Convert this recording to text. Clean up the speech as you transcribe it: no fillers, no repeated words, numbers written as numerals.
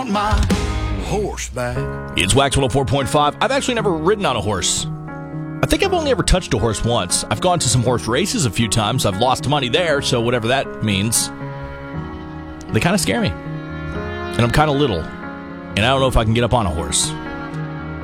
want my horse back. It's Wax 104.5. I've actually never ridden on a horse. I think I've only ever touched a horse once. I've gone to some horse races a few times. I've lost money there, so whatever that means. They kind of scare me. And I'm kind of little. And I don't know if I can get up on a horse.